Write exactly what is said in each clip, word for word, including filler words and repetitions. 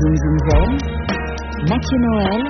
Zoom Zoom Zen, Mathieu Noël,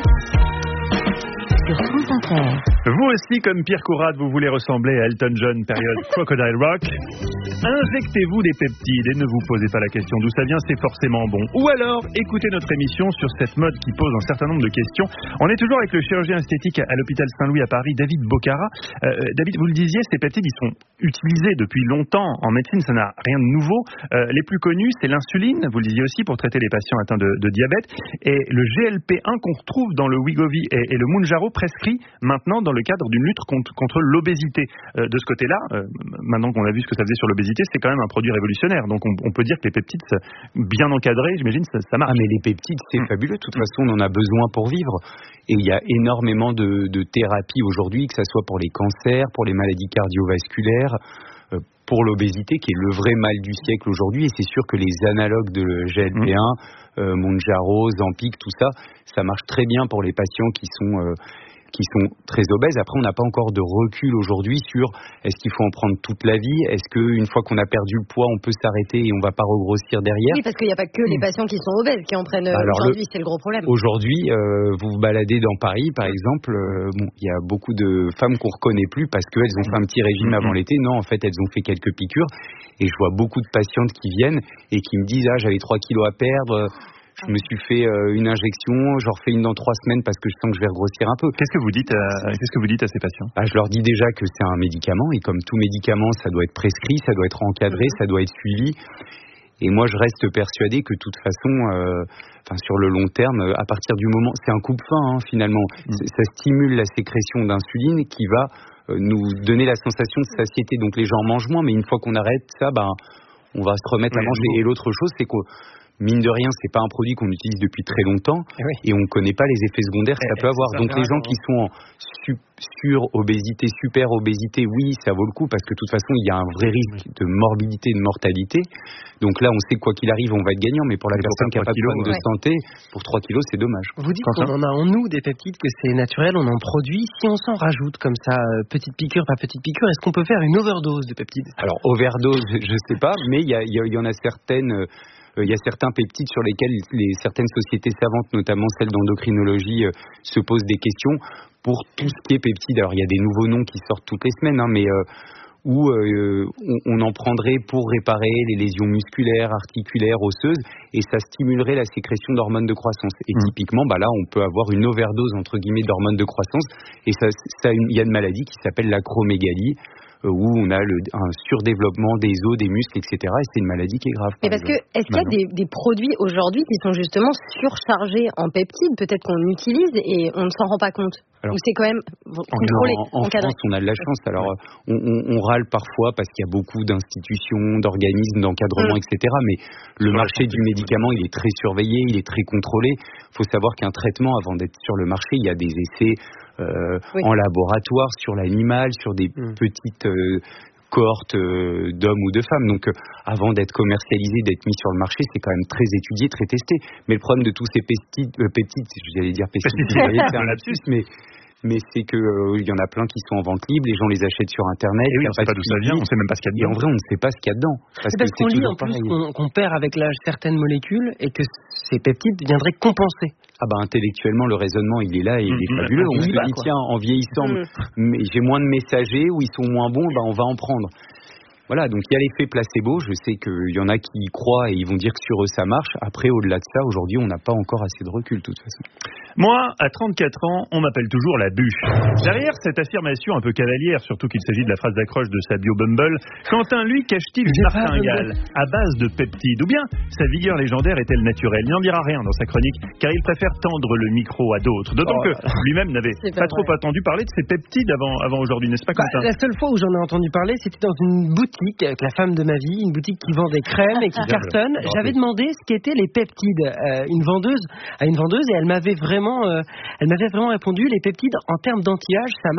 sur France Inter. Vous aussi, comme Pierre Courade, vous voulez ressembler à Elton John, période Crocodile Rock. Injectez-vous des peptides et ne vous posez pas la question d'où ça vient, c'est forcément bon. Ou alors, écoutez notre émission sur cette mode qui pose un certain nombre de questions. On est toujours avec le chirurgien esthétique à l'hôpital Saint-Louis à Paris, David Bocara. Euh, David, vous le disiez, ces peptides, ils sont utilisés depuis longtemps en médecine, ça n'a rien de nouveau. Euh, les plus connus, c'est l'insuline, vous le disiez aussi, pour traiter les patients atteints de, de diabète. Et le G L P un qu'on retrouve dans le Wegovy et, et le Mounjaro prescrit maintenant dans le cadre d'une lutte contre, contre l'obésité. Euh, de ce côté-là, euh, maintenant qu'on a vu ce que ça faisait sur l'obésité, c'est quand même un produit révolutionnaire. Donc on, on peut dire que les peptides, bien encadrés, j'imagine, ça, ça marche. Ah mais les peptides, c'est mmh. fabuleux. De toute façon, on en a besoin pour vivre. Et il y a énormément de, de thérapies aujourd'hui, que ce soit pour les cancers, pour les maladies cardiovasculaires, euh, pour l'obésité, qui est le vrai mal du siècle aujourd'hui. Et c'est sûr que les analogues de G L P un, mmh. euh, Mounjaro, Ozempic, tout ça, ça marche très bien pour les patients qui sont... Euh, qui sont très obèses. Après, on n'a pas encore de recul aujourd'hui sur est-ce qu'il faut en prendre toute la vie, est-ce qu'une fois qu'on a perdu le poids, on peut s'arrêter et on ne va pas regrossir derrière. Oui, parce qu'il n'y a pas que les patients qui sont obèses qui en prennent Alors aujourd'hui, le, c'est le gros problème. Aujourd'hui, euh, vous vous baladez dans Paris, par exemple, euh, bon, il y a beaucoup de femmes qu'on ne reconnaît plus parce qu'elles ont fait un petit régime avant l'été. Non, en fait, elles ont fait quelques piqûres. Et je vois beaucoup de patientes qui viennent et qui me disent « Ah, j'avais trois kilos à perdre ». Je me suis fait euh, une injection, j'en refais une dans trois semaines parce que je sens que je vais regrossir un peu. Qu'est-ce que vous dites à, qu'est-ce que vous dites à ces patients ? Bah, je leur dis déjà que c'est un médicament et comme tout médicament, ça doit être prescrit, ça doit être encadré, ça doit être suivi. Et moi, je reste persuadé que de toute façon, euh, enfin, sur le long terme, à partir du moment, c'est un coupe-faim hein, finalement. Mmh. Ça stimule la sécrétion d'insuline qui va euh, nous donner la sensation de satiété. Donc les gens mangent moins, mais une fois qu'on arrête ça, bah, on va se remettre oui, à manger. Bon. Et l'autre chose, c'est que mine de rien, c'est pas un produit qu'on utilise depuis très longtemps et, oui. et on connaît pas les effets secondaires que ça peut avoir. Donc les gens qui sont en su- sur-obésité, super-obésité, oui, ça vaut le coup parce que de toute façon, il y a un vrai risque de morbidité et de mortalité. Donc là, on sait que quoi qu'il arrive, on va être gagnant, mais pour la mais personne qui n'a pas de problème de ouais. santé, pour trois kilos, c'est dommage. Vous dites Quand qu'on en a en nous des peptides, que c'est naturel, on en produit. Si on s'en rajoute comme ça, euh, petite piqûre par petite piqûre, est-ce qu'on peut faire une overdose de peptides ? Alors, overdose, je sais pas, mais il y, y, y en a certaines... Euh, Il y a certains peptides sur lesquels les, certaines sociétés savantes, notamment celles d'endocrinologie, euh, se posent des questions pour tout ce qui est peptides. Alors il y a des nouveaux noms qui sortent toutes les semaines, hein, mais euh, où euh, on, on en prendrait pour réparer les lésions musculaires, articulaires, osseuses, et ça stimulerait la sécrétion d'hormones de croissance. Et mmh. typiquement, bah là, on peut avoir une overdose entre guillemets d'hormones de croissance, et ça, ça, il y a une maladie qui s'appelle l'acromégalie, où on a le, un surdéveloppement des os, des muscles, et cetera. Et c'est une maladie qui est grave. Mais parce que, est-ce qu'il y a des, des produits aujourd'hui qui sont justement surchargés en peptides, peut-être qu'on utilise et on ne s'en rend pas compte ? Alors, ou c'est quand même contrôlé, en, en France, on a de la chance. Alors, on, on, on râle parfois parce qu'il y a beaucoup d'institutions, d'organismes, d'encadrement, mmh. et cetera. Mais le marché du médicament, il est très surveillé, il est très contrôlé. Il faut savoir qu'un traitement, avant d'être sur le marché, il y a des essais euh, oui. en laboratoire, sur l'animal, sur des mmh. petites euh, cohortes euh, d'hommes ou de femmes. Donc, euh, avant d'être commercialisé, d'être mis sur le marché, c'est quand même très étudié, très testé. Mais le problème de tous ces peptides, euh, peptides j'allais dire pesticides, c'est un lapsus, mais... Mais c'est que il euh, y en a plein qui sont en vente libre, les gens les achètent sur internet. Et oui, on ne sait pas d'où ça vient, on ne sait même pas ce qu'il y a dedans. Et en vrai, on ne sait pas ce qu'il y a dedans. Parce, parce que qu'on lit en plus qu'on, qu'on perd avec l'âge certaines molécules et que ces peptides viendraient compenser. Ah bah intellectuellement, le raisonnement, il est là et il mmh, est fabuleux. On se dit, tiens, en vieillissant, mmh. mais j'ai moins de messagers ou ils sont moins bons, bah on va en prendre. Voilà, donc il y a l'effet placebo, je sais qu'il y en a qui y croient et ils vont dire que sur eux ça marche. Après, au-delà de ça, aujourd'hui, on n'a pas encore assez de recul de toute façon. Moi, à trente-quatre ans, on m'appelle toujours la bûche. Derrière cette affirmation un peu cavalière, surtout qu'il s'agit de la phrase d'accroche de sa bio Bumble, Quentin, lui, cache-t-il une martingale à base de peptides ? Ou bien sa vigueur légendaire est-elle naturelle ? Il n'en dira rien dans sa chronique, car il préfère tendre le micro à d'autres. D'autant oh. que lui-même n'avait pas, pas trop entendu parler de ces peptides avant, avant aujourd'hui, n'est-ce pas, Quentin ? bah, La seule fois où j'en ai entendu parler, c'était dans une boutique, avec la femme de ma vie, une boutique qui vend des crèmes et qui cartonne. J'avais demandé ce qu'étaient les peptides euh, une vendeuse, à une vendeuse et elle m'avait vraiment, euh, elle m'avait vraiment répondu, les peptides en termes d'anti-âge, ça marche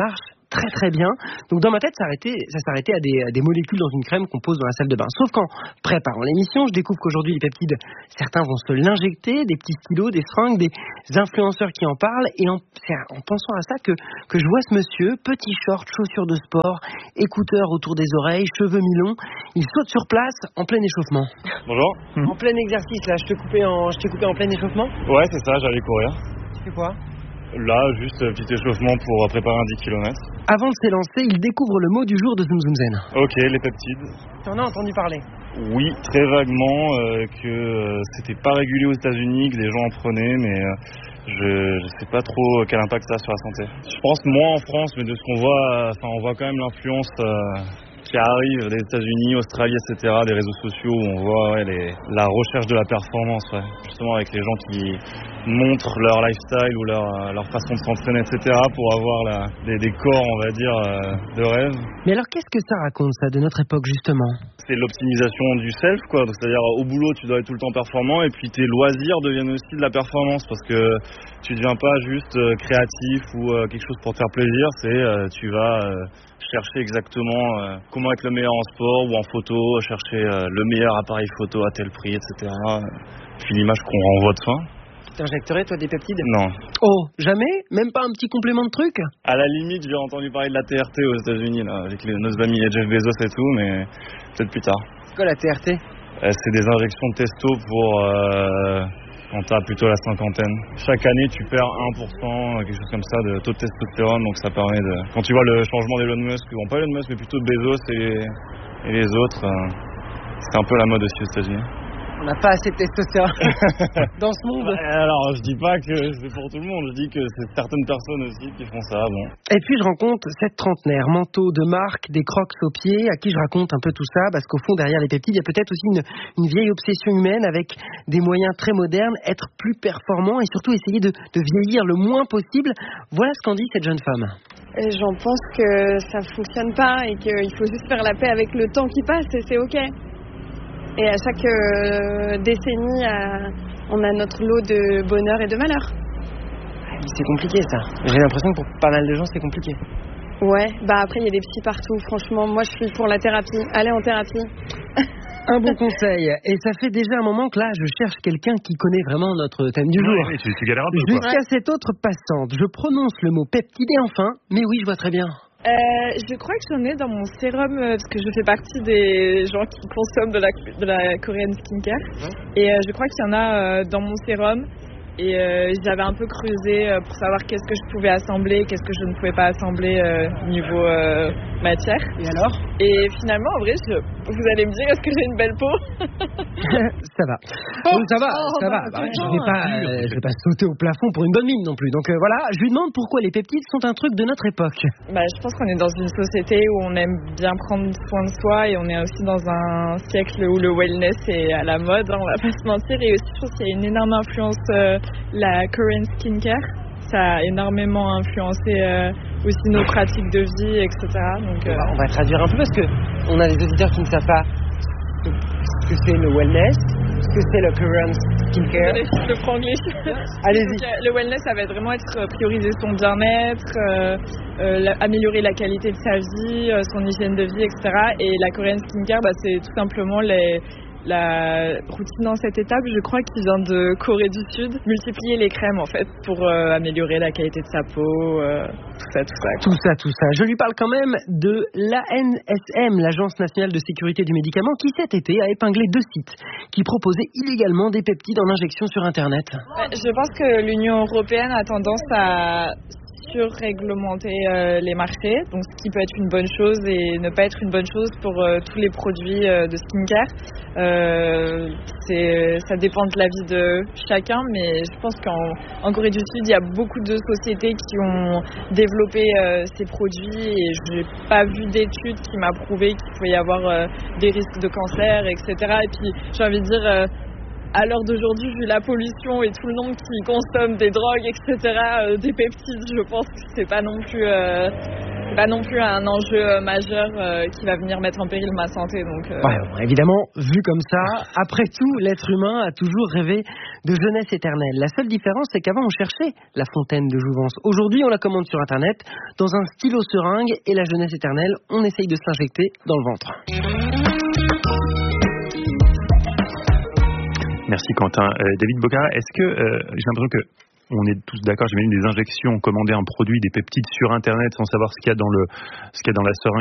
très très bien. Donc dans ma tête, ça s'arrêtait, ça s'arrêtait à des, à des molécules dans une crème qu'on pose dans la salle de bain. Sauf qu'en préparant l'émission, je découvre qu'aujourd'hui les peptides, certains vont se l'injecter, des petits stylos, des seringues, des influenceurs qui en parlent. Et en, c'est en pensant à ça que, que je vois ce monsieur, petit short, chaussures de sport, écouteurs autour des oreilles, cheveux mi-longs. Il saute sur place en plein échauffement. Bonjour. Mmh. En plein exercice là, je te coupais en, je t'ai coupé en plein échauffement. Ouais, c'est ça, j'allais courir. Tu fais quoi? Là, juste un petit échauffement pour préparer un dix kilomètres. Avant de s'élancer, il découvre le mot du jour de Zoom Zoom Zen. Ok, les peptides. T'en as entendu parler? Oui, très vaguement, euh, que euh, c'était pas régulé aux États-Unis, que des gens en prenaient, mais euh, je, je sais pas trop quel impact ça a sur la santé. Je pense moins en France, mais de ce qu'on voit, enfin, on voit quand même l'influence euh, qui arrive des États-Unis, Australie, et cetera, des réseaux sociaux où on voit ouais, les, la recherche de la performance, ouais, justement avec les gens qui montrent leur lifestyle ou leur, leur façon de s'entraîner, et cetera, pour avoir la, des, des corps, on va dire, euh, de rêve. Mais alors, qu'est-ce que ça raconte, ça, de notre époque, justement? C'est l'optimisation du self, quoi. Donc, c'est-à-dire, au boulot, tu dois être tout le temps performant, et puis tes loisirs deviennent aussi de la performance, parce que tu ne deviens pas juste euh, créatif ou euh, quelque chose pour te faire plaisir, c'est euh, tu vas euh, chercher exactement euh, comment être le meilleur en sport ou en photo, chercher euh, le meilleur appareil photo à tel prix, et cetera. Puis l'image qu'on renvoie de soi. T'injecterais, toi, des peptides? Non. Oh, jamais? Même pas un petit complément de truc? À la limite, j'ai entendu parler de la T R T aux États-Unis, là, avec les, nos amis Jeff Bezos et tout, mais peut-être plus tard. C'est quoi la T R T? euh, C'est des injections de testo pour euh, quand t'as plutôt la cinquantaine. Chaque année, tu perds un pour cent, quelque chose comme ça, de taux de testostérone, donc ça permet de... Quand tu vois le changement d'Elon Musk, bon pas Elon Musk, mais plutôt de Bezos et les, et les autres, euh, c'est un peu la mode aussi aux États-Unis. On n'a pas assez de testostérone dans ce monde. Alors, je dis pas que c'est pour tout le monde, je dis que c'est certaines personnes aussi qui font ça. Bon. Et puis, je rencontre cette trentenaire, manteau de marque, des crocs aux pieds, à qui je raconte un peu tout ça, parce qu'au fond, derrière les peptides, il y a peut-être aussi une, une vieille obsession humaine avec des moyens très modernes, être plus performant et surtout essayer de, de vieillir le moins possible. Voilà ce qu'en dit cette jeune femme. Et j'en pense que ça fonctionne pas et qu'il faut juste faire la paix avec le temps qui passe et c'est ok. Et à chaque euh, décennie, euh, on a notre lot de bonheur et de malheur. C'est compliqué ça. J'ai l'impression que pour pas mal de gens, c'est compliqué. Ouais, bah après il y a des psys partout. Franchement, moi je suis pour la thérapie. Allez en thérapie. Un bon conseil. Et ça fait déjà un moment que là, je cherche quelqu'un qui connaît vraiment notre thème du jour. Oui, tu, tu galères un peu, Jusqu'à quoi. cette autre passante, je prononce le mot peptide et enfin, mais oui, je vois très bien. Euh, je crois que j'en ai dans mon sérum euh, parce que je fais partie des gens qui consomment de la, de la Korean Skincare ouais. Et euh, je crois qu'il y en a euh, dans mon sérum et euh, j'avais un peu creusé euh, pour savoir qu'est-ce que je pouvais assembler, qu'est-ce que je ne pouvais pas assembler euh, niveau euh, matière. Et alors? Et finalement, en vrai, je, vous allez me dire, est-ce que j'ai une belle peau? Ça va. Oh, ça va, oh, ça bah, va. Bah, je ne vais pas, euh, je vais pas sauter au plafond pour une bonne mine non plus. Donc euh, voilà, je lui demande pourquoi les peptides sont un truc de notre époque. Bah, je pense qu'on est dans une société où on aime bien prendre soin de soi et on est aussi dans un siècle où le wellness est à la mode, hein, on va pas se mentir. Et aussi, je pense qu'il y a une énorme influence, euh, la Korean Skincare. Ça a énormément influencé euh, aussi nos pratiques de vie, et cetera. Donc, euh... on va traduire un peu parce que on a des auditeurs qui ne savent pas ce que c'est le wellness, ce que c'est le Korean Skincare. Le franglish. Allez-y. Le wellness, ça va vraiment être prioriser son bien-être, euh, euh, la, améliorer la qualité de sa vie, euh, son hygiène de vie, et cetera. Et la Korean Skincare, bah, c'est tout simplement les... la routine dans cette étape, je crois qu'il vient de Corée du Sud. Multiplier les crèmes en fait pour euh, améliorer la qualité de sa peau, euh, tout ça, tout ça. Quoi. Tout ça, tout ça. Je lui parle quand même de l'A N S M, l'Agence nationale de sécurité du médicament, qui cet été a épinglé deux sites qui proposaient illégalement des peptides en injection sur Internet. Je pense que l'Union européenne a tendance à surréglementer euh, les marchés, donc ce qui peut être une bonne chose et ne pas être une bonne chose pour euh, tous les produits euh, de skincare. Euh, c'est, ça dépend de l'avis de chacun, mais je pense qu'en en Corée du Sud, il y a beaucoup de sociétés qui ont développé euh, ces produits et je n'ai pas vu d'études qui m'a prouvé qu'il pouvait y avoir euh, des risques de cancer, et cetera. Et puis, j'ai envie de dire... Euh, à l'heure d'aujourd'hui, vu la pollution et tout le monde qui consomme des drogues, et cetera, euh, des peptides, je pense que c'est pas non plus euh, c'est pas non plus un enjeu majeur euh, qui va venir mettre en péril ma santé. Donc, euh... ouais, bon, évidemment, vu comme ça, après tout, l'être humain a toujours rêvé de jeunesse éternelle. La seule différence, c'est qu'avant, on cherchait la fontaine de jouvence. Aujourd'hui, on la commande sur Internet, dans un stylo seringue, et la jeunesse éternelle, on essaye de se l'injecter dans le ventre. Merci Quentin. Euh, David Bocara, est-ce que, euh, j'ai l'impression que on est tous d'accord, j'imagine des injections, commander un produit, des peptides sur Internet sans savoir ce qu'il y a dans le, ce qu'il y a dans la seringue